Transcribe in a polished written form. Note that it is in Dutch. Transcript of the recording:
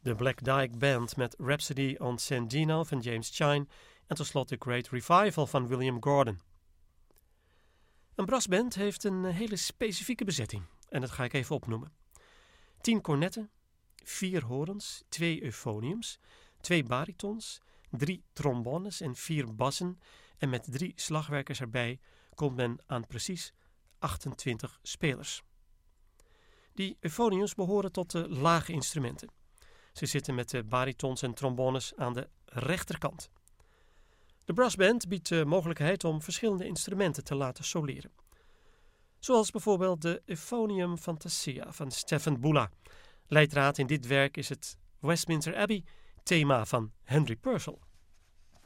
De Black Dyke Band met Rhapsody on St. Gino van James Chine en tot slot The Great Revival van William Gordon. Een brassband heeft een hele specifieke bezetting en dat ga ik even opnoemen. 10 cornetten, 4 horens, 2 euphoniums, 2 baritons, 3 trombones en 4 bassen en met 3 slagwerkers erbij komt men aan precies 28 spelers. Die euphoniums behoren tot de lage instrumenten. Ze zitten met de baritons en trombones aan de rechterkant. De brassband biedt de mogelijkheid om verschillende instrumenten te laten soleren. Zoals bijvoorbeeld de Euphonium Fantasia van Stephen Bula. Leidraad in dit werk is het Westminster Abbey thema van Henry Purcell.